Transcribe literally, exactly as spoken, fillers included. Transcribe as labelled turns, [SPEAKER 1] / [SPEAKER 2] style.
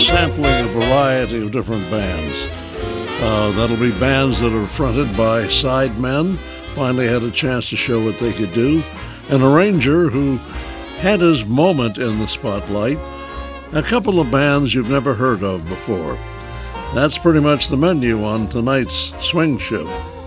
[SPEAKER 1] sampling a variety of different bands. Uh, that'll be bands that are fronted by sidemen, finally had a chance to show what they could do, an arranger who had his moment in the spotlight, a couple of bands you've never heard of before. That's pretty much the menu on tonight's Swing Show.